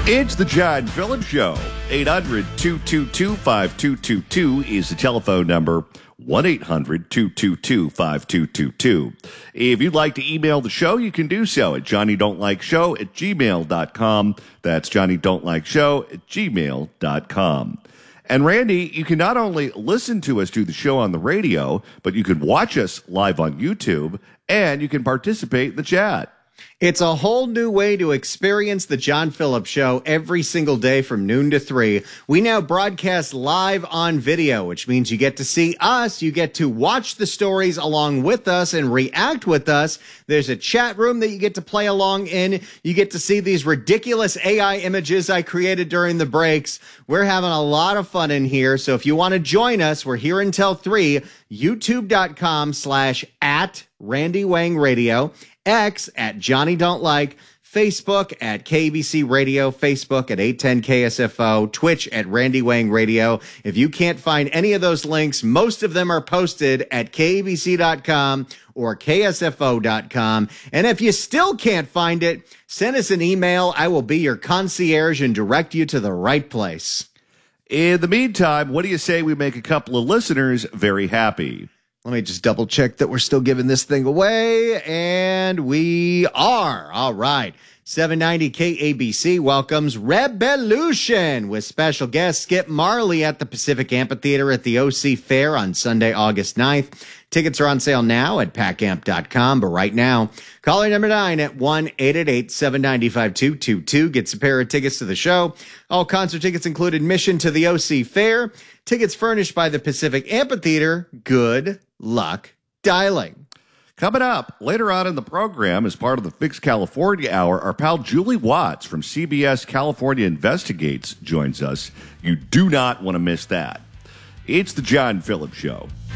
It's the John Phillips Show. 800-222-5222 is the telephone number. 1-800-222-5222. If you'd like to email the show, you can do so at johnnydon'tlikeshow@gmail.com. That's johnnydon'tlikeshow@gmail.com. And Randy, you can not only listen to us do the show on the radio, but you can watch us live on YouTube, and you can participate in the chat. It's a whole new way to experience the John Phillips Show every single day from noon to 3. We now broadcast live on video, which means you get to see us, you get to watch the stories along with us and react with us. There's a chat room that you get to play along in. You get to see these ridiculous AI images I created during the breaks. We're having a lot of fun in here, so if you want to join us, we're here until 3, youtube.com/@RandyWangRadio. X at Johnny Don't Like, Facebook at KBC Radio, Facebook at 810 KSFO, Twitch at Randy Wang Radio. If you can't find any of those links, most of them are posted at KBC.com or KSFO.com. And if you still can't find it, send us an email. I will be your concierge and direct you to the right place. In the meantime, what do you say we make a couple of listeners very happy? Let me just double check that we're still giving this thing away, and we are. All right. 790 KABC welcomes Rebelution with special guest Skip Marley at the Pacific Amphitheater at the OC Fair on Sunday, August 9th. Tickets are on sale now at pacamp.com, but right now, caller number 9 at 1-888-790-5222 gets a pair of tickets to the show. All concert tickets include admission to the OC Fair. Tickets furnished by the Pacific Amphitheater. Good luck dialing. Coming up later on in the program, as part of the Fix California Hour, our pal Julie Watts from CBS California Investigates joins us. You do not want to miss that. It's the John Phillips Show.